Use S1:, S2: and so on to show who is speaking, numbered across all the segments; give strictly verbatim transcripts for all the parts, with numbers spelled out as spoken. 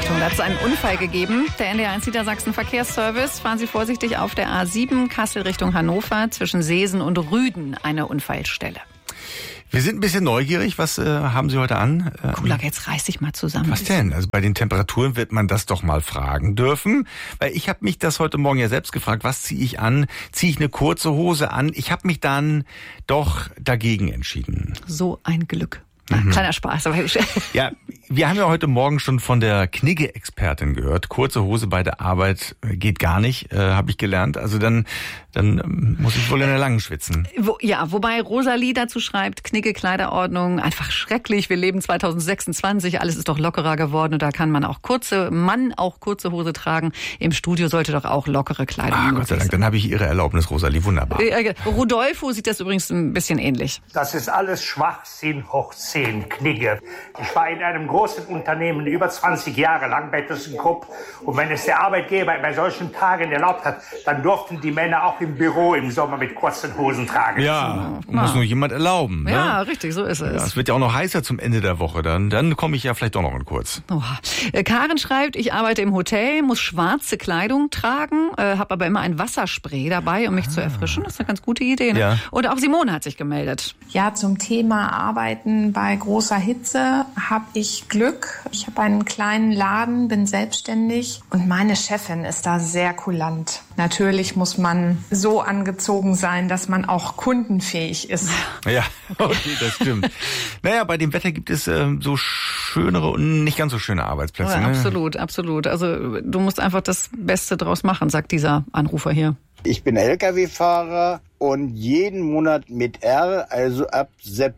S1: Achtung, da hat es einen Unfall gegeben. Der N D R eins Niedersachsen Verkehrsservice. Fahren Sie vorsichtig auf der A sieben, Kassel Richtung Hannover, zwischen Seesen und Rüden, eine Unfallstelle.
S2: Wir sind ein bisschen neugierig. Was äh, haben Sie heute an? Ähm,
S1: Cooler, jetzt reiß dich mal zusammen.
S2: Was denn? Also bei den Temperaturen wird man das doch mal fragen dürfen. Weil ich habe mich das heute Morgen ja selbst gefragt, was ziehe ich an? Ziehe ich eine kurze Hose an? Ich habe mich dann doch dagegen entschieden.
S1: So ein Glück. Na, mhm. Kleiner Spaß. Aber
S2: ja, wir haben ja heute Morgen schon von der Knigge-Expertin gehört. Kurze Hose bei der Arbeit geht gar nicht, äh, habe ich gelernt. Also dann, dann ähm, muss ich wohl in der Langen schwitzen.
S1: Wo, ja, wobei Rosalie dazu schreibt, Knigge-Kleiderordnung, einfach schrecklich. Wir leben zwanzig sechsundzwanzig, alles ist doch lockerer geworden und da kann man auch kurze, Mann auch kurze Hose tragen. Im Studio sollte doch auch lockere Kleidung
S2: Ah, Gott sei Dank, dann habe ich Ihre Erlaubnis, Rosalie, wunderbar.
S1: Äh, Rodolfo sieht das übrigens ein bisschen ähnlich.
S3: Das ist alles Schwachsinn hoch zehn, Knigge. Ich war in einem großen Unternehmen über zwanzig Jahre lang bei ThyssenKrupp und wenn es der Arbeitgeber bei solchen Tagen erlaubt hat, dann durften die Männer auch im Büro im Sommer mit kurzen Hosen tragen.
S2: Ja, ja. Muss nur jemand erlauben. Ne?
S1: Ja, richtig, so ist es.
S2: Ja, es wird ja auch noch heißer zum Ende der Woche, dann, dann komme ich ja vielleicht doch noch in kurz.
S1: Oha. Karin schreibt, ich arbeite im Hotel, muss schwarze Kleidung tragen, äh, habe aber immer ein Wasserspray dabei, um mich ah. zu erfrischen. Das ist eine ganz gute Idee. Ne? Ja. Und auch Simone hat sich gemeldet.
S4: Ja, zum Thema Arbeiten bei großer Hitze habe ich Glück. Ich habe einen kleinen Laden, bin selbstständig und meine Chefin ist da sehr kulant. Natürlich muss man so angezogen sein, dass man auch kundenfähig ist.
S2: Ja, okay, das stimmt. Naja, bei dem Wetter gibt es äh, so schönere und nicht ganz so schöne Arbeitsplätze.
S1: Ja,
S2: ne?
S1: Absolut, absolut. Also du musst einfach das Beste draus machen, sagt dieser Anrufer hier.
S5: Ich bin L K W-Fahrer und jeden Monat mit R, also ab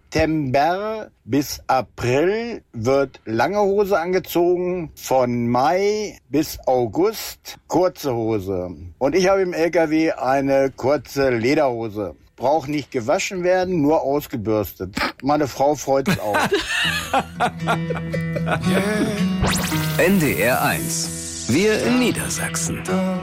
S5: September bis April, wird lange Hose angezogen, von Mai bis August kurze Hose. Und ich habe im L K W eine kurze Lederhose. Braucht nicht gewaschen werden, nur ausgebürstet. Meine Frau freut sich auch.
S6: N D R eins. Wir in Niedersachsen.